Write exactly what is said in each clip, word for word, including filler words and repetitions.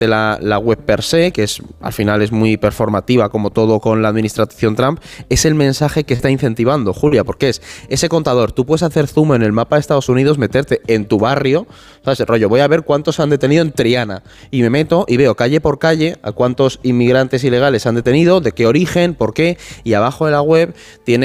La, la web per se, que es al final es muy performativa como todo con la administración Trump, es el mensaje que está incentivando, Julia, porque es ese contador. Tú puedes hacer zoom en el mapa de Estados Unidos, meterte en tu barrio, ¿sabes? El rollo, voy a ver cuántos han detenido en Triana, y me meto y veo calle por calle a cuántos inmigrantes ilegales han detenido, de qué origen, por qué, y abajo de la web tiene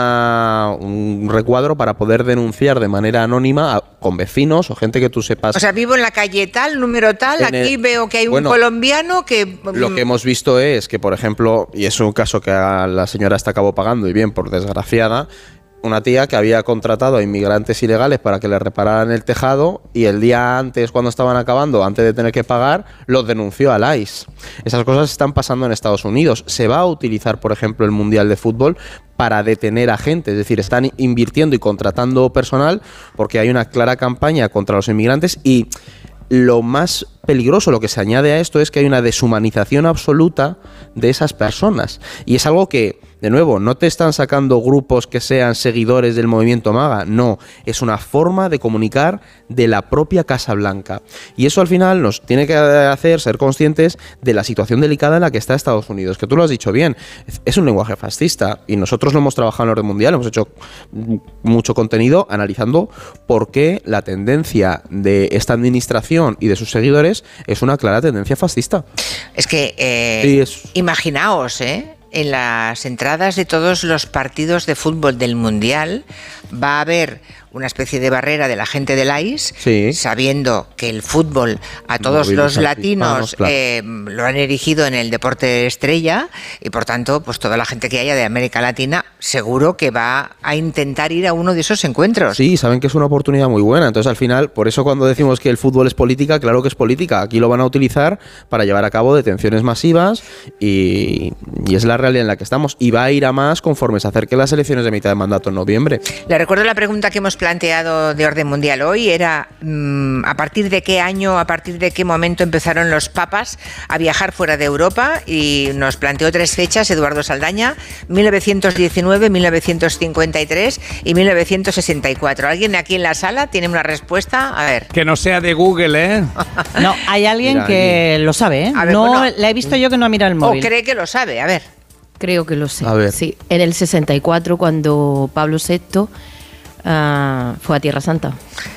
una un recuadro para poder denunciar de manera anónima a, con vecinos o gente que tú sepas. O sea, vivo en la calle tal, número tal, aquí el, veo que hay bueno, un colombiano que... Lo que hemos visto es que, por ejemplo, y es un caso que a la señora esta acabó pagando, y bien, por desgraciada, una tía que había contratado a inmigrantes ilegales para que le repararan el tejado, y el día antes, cuando estaban acabando, antes de tener que pagar, los denunció al I C E. Esas cosas están pasando en Estados Unidos. Se va a utilizar, por ejemplo, el Mundial de Fútbol para detener a gente, es decir, están invirtiendo y contratando personal porque hay una clara campaña contra los inmigrantes. Y lo más peligroso, lo que se añade a esto, es que hay una deshumanización absoluta de esas personas. Y es algo que, de nuevo, no te están sacando grupos que sean seguidores del movimiento MAGA, no, es una forma de comunicar de la propia Casa Blanca. Y eso al final nos tiene que hacer ser conscientes de la situación delicada en la que está Estados Unidos, que tú lo has dicho bien, es un lenguaje fascista, y nosotros lo hemos trabajado en el orden mundial, hemos hecho mucho contenido analizando por qué la tendencia de esta administración y de sus seguidores es una clara tendencia fascista. Es que, eh, sí, es... imaginaos, ¿eh? En las entradas de todos los partidos de fútbol del Mundial va a haber una especie de barrera de la gente del I C E, sí, sabiendo que el fútbol a todos los latinos claro. eh, lo han erigido en el deporte estrella, y por tanto, pues toda la gente que haya de América Latina seguro que va a intentar ir a uno de esos encuentros. Sí, saben que es una oportunidad muy buena. Entonces, al final, por eso cuando decimos que el fútbol es política, claro que es política. Aquí lo van a utilizar para llevar a cabo detenciones masivas, y, y es la realidad en la que estamos. Y va a ir a más conforme se acerquen las elecciones de mitad de mandato en noviembre. Le recuerdo la pregunta que hemos planteado de orden mundial hoy, era mmm, ¿a partir de qué año, a partir de qué momento empezaron los papas a viajar fuera de Europa? Y nos planteó tres fechas Eduardo Saldaña: mil novecientos diecinueve, mil novecientos cincuenta y tres y mil novecientos sesenta y cuatro. ¿Alguien aquí en la sala tiene una respuesta? A ver. Que no sea de Google, ¿eh? No, hay alguien Mira, que alguien. lo sabe, ¿eh? A ver, no, bueno, la he visto yo que no ha mirado el móvil. O cree que lo sabe, a ver. Creo que lo sé. A ver. Sí, en el sesenta y cuatro, cuando Pablo sexto Uh, fue a Tierra Santa.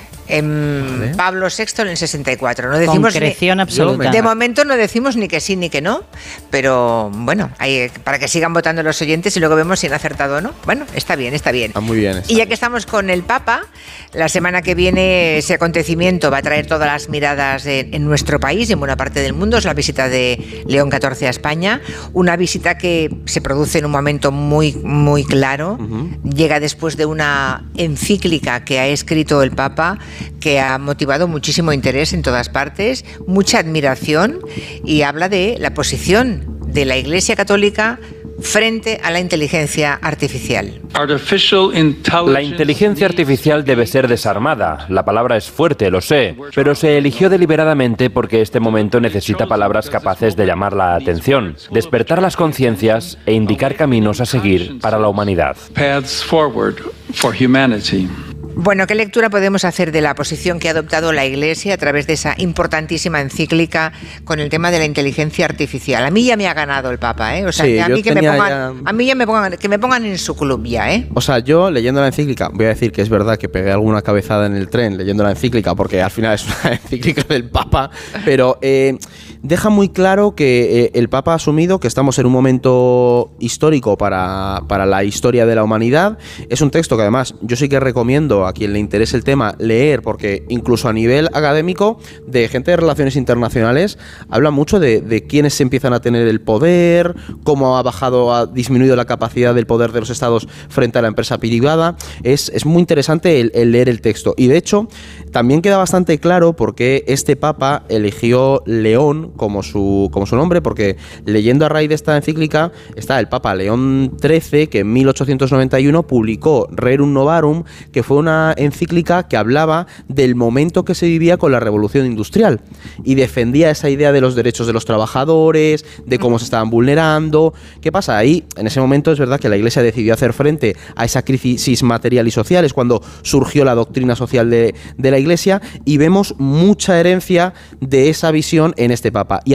En Pablo sexto en el sesenta y cuatro. No decimos concreción ni, absoluta. De momento no decimos ni que sí ni que no, pero bueno, hay, para que sigan votando los oyentes y luego vemos si han acertado o no. Bueno, está bien, está bien. Está muy bien. Está y ya bien. que estamos con el Papa, la semana que viene ese acontecimiento va a traer todas las miradas en, en nuestro país y en buena parte del mundo. Es la visita de León catorce a España, una visita que se produce en un momento muy, muy claro. Uh-huh. Llega después de una encíclica que ha escrito el Papa, que ha motivado muchísimo interés en todas partes, mucha admiración, y habla de la posición de la Iglesia Católica frente a la inteligencia artificial. La inteligencia artificial debe ser desarmada. La palabra es fuerte, lo sé, pero se eligió deliberadamente porque este momento necesita palabras capaces de llamar la atención, despertar las conciencias e indicar caminos a seguir para la humanidad. Bueno, ¿qué lectura podemos hacer de la posición que ha adoptado la Iglesia a través de esa importantísima encíclica con el tema de la inteligencia artificial? A mí ya me ha ganado el Papa, ¿eh? O sea, sí, a mí que me pongan, ya... a mí ya me pongan, que me pongan en su club ya, ¿eh? O sea, yo leyendo la encíclica, voy a decir que es verdad que pegué alguna cabezada en el tren leyendo la encíclica, porque al final es una encíclica del Papa, pero eh, deja muy claro que eh, el Papa ha asumido que estamos en un momento histórico para, para la historia de la humanidad. Es un texto que además yo sí que recomiendo a quien le interese el tema leer, porque incluso a nivel académico, de gente de relaciones internacionales, habla mucho de, de quiénes se empiezan a tener el poder, cómo ha bajado, ha disminuido la capacidad del poder de los estados frente a la empresa privada. Es, es muy interesante el, el leer el texto, y de hecho también queda bastante claro por qué este Papa eligió León como su, como su nombre, porque leyendo a raíz de esta encíclica está el Papa León trece, que en mil ochocientos noventa y uno publicó Rerum Novarum, que fue una encíclica que hablaba del momento que se vivía con la revolución industrial y defendía esa idea de los derechos de los trabajadores, de cómo se estaban vulnerando. ¿Qué pasa? Ahí, en ese momento, es verdad que la Iglesia decidió hacer frente a esa crisis material y social, es cuando surgió la doctrina social de, de la Iglesia, y vemos mucha herencia de esa visión en este Papa. Y